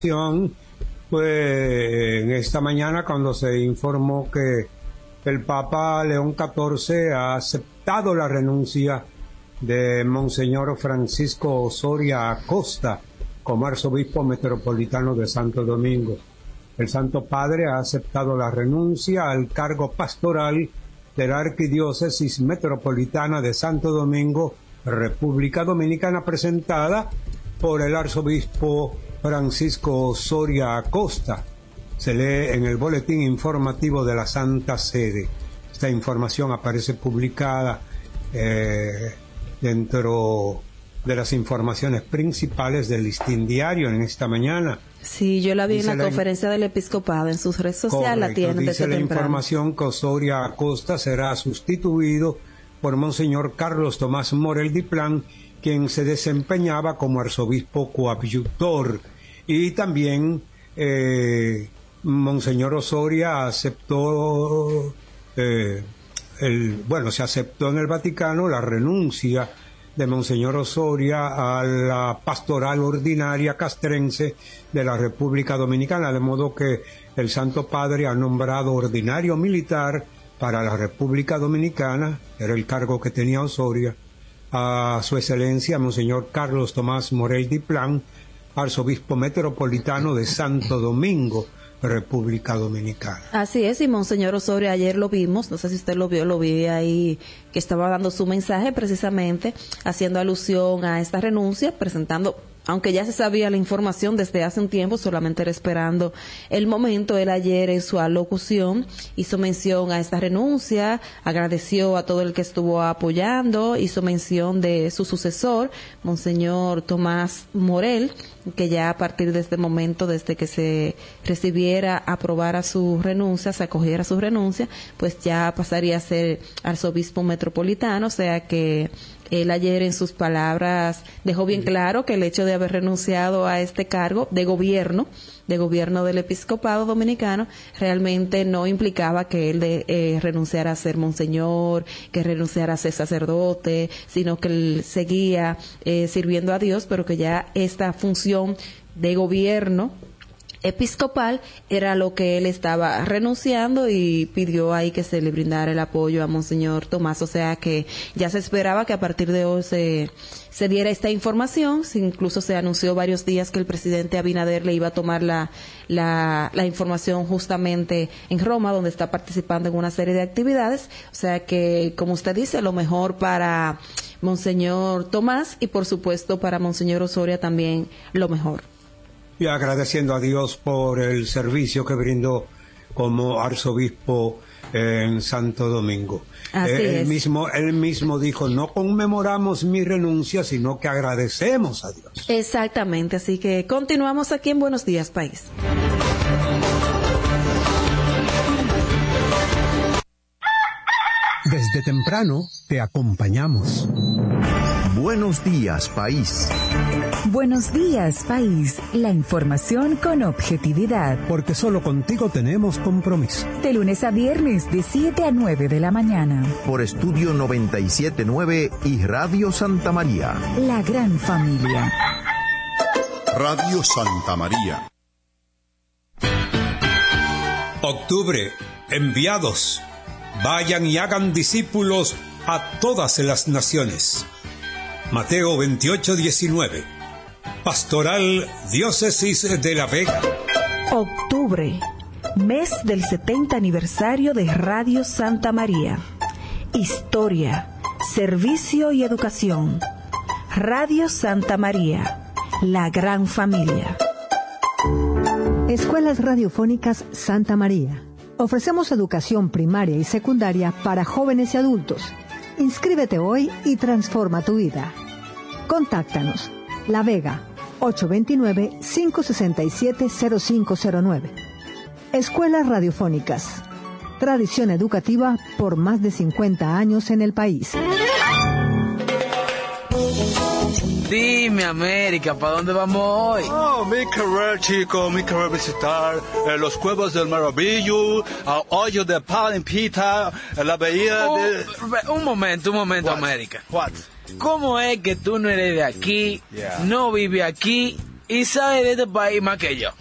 Pues en esta mañana cuando se informó que el Papa León XIV ha aceptado la renuncia de Monseñor Francisco Osoria Acosta como arzobispo metropolitano de Santo Domingo. El Santo Padre ha aceptado la renuncia al cargo pastoral de la Arquidiócesis Metropolitana de Santo Domingo, República Dominicana, presentada por el arzobispo Francisco Osoria Acosta. Se lee en el boletín informativo de la Santa Sede. Esta información aparece publicada dentro de las informaciones principales del Listín Diario en esta mañana. Sí, yo la vi en la conferencia del episcopado, en sus redes sociales. La tienen desde temprano. Dice la información que Osoria Acosta será sustituido por Monseñor Carlos Tomás Morel Diplán, quien se desempeñaba como arzobispo coadyutor. Y también Monseñor Osoria aceptó, se aceptó en el Vaticano la renuncia de Monseñor Osoria a la pastoral ordinaria castrense de la República Dominicana, de modo que el Santo Padre ha nombrado ordinario militar para la República Dominicana, era el cargo que tenía Osoria, a su excelencia Monseñor Carlos Tomás Morel Diplán, arzobispo metropolitano de Santo Domingo, República Dominicana. Así es, y Monseñor Osoria ayer lo vimos, no sé si usted lo vio, lo vi ahí, que estaba dando su mensaje precisamente, haciendo alusión a esta renuncia, presentando, aunque ya se sabía la información desde hace un tiempo, solamente era esperando el momento. Él ayer en su alocución hizo mención a esta renuncia, agradeció a todo el que estuvo apoyando, hizo mención de su sucesor, Monseñor Tomás Morel, que ya a partir de este momento, desde que se recibiera, aprobara su renuncia, se acogiera su renuncia, pues ya pasaría a ser arzobispo metropolitano, o sea que él ayer en sus palabras dejó bien claro que el hecho de haber renunciado a este cargo de gobierno del episcopado dominicano, realmente no implicaba que él renunciara a ser monseñor, que renunciara a ser sacerdote, sino que él seguía sirviendo a Dios, pero que ya esta función de gobierno episcopal era lo que él estaba renunciando, y pidió ahí que se le brindara el apoyo a Monseñor Tomás. O sea que ya se esperaba que a partir de hoy se diera esta información. Incluso se anunció varios días que el presidente Abinader le iba a tomar la información justamente en Roma, donde está participando en una serie de actividades. O sea que, como usted dice, lo mejor para Monseñor Tomás, y por supuesto para Monseñor Osoria también lo mejor. Y agradeciendo a Dios por el servicio que brindó como arzobispo en Santo Domingo. Él mismo dijo, no conmemoramos mi renuncia, sino que agradecemos a Dios. Exactamente, así que continuamos aquí en Buenos Días, País. Desde temprano te acompañamos. Buenos días, país. Buenos días, país. La información con objetividad. Porque solo contigo tenemos compromiso. De lunes a viernes, de 7 a 9 de la mañana. Por Estudio 97.9 y Radio Santa María. La gran familia. Radio Santa María. Octubre, enviados. Vayan y hagan discípulos a todas las naciones. Mateo 28:19. Pastoral Diócesis de La Vega. Octubre, mes del 70 aniversario de Radio Santa María. Historia, servicio y educación. Radio Santa María, la gran familia. Escuelas Radiofónicas Santa María. Ofrecemos educación primaria y secundaria para jóvenes y adultos. Inscríbete hoy y transforma tu vida. Contáctanos. La Vega, 829-567-0509. Escuelas Radiofónicas. Tradición educativa por más de 50 años en el país. Dime, América, ¿para dónde vamos hoy? Oh, mi querer, chico, mi querer visitar los Cuevas del Maravillo, el hoyo de Palimpita, la bahía de... Un momento, What? América. What? ¿Cómo es que tú no eres de aquí, no vives aquí, y sabe de este país más que yo.